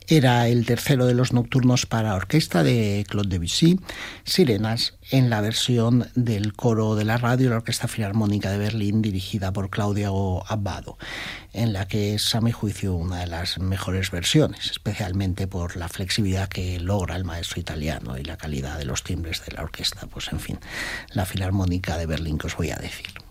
Era el tercero de los nocturnos para orquesta de Claude Debussy, Sirenas, en la versión del coro de la radio y la Orquesta Filarmónica de Berlín, dirigida por Claudio Abbado, en la que es, a mi juicio, una de las mejores versiones, especialmente por la flexibilidad que logra el maestro italiano y la calidad de los timbres de la orquesta. Pues en fin, la Filarmónica de Berlín, que os voy a decir.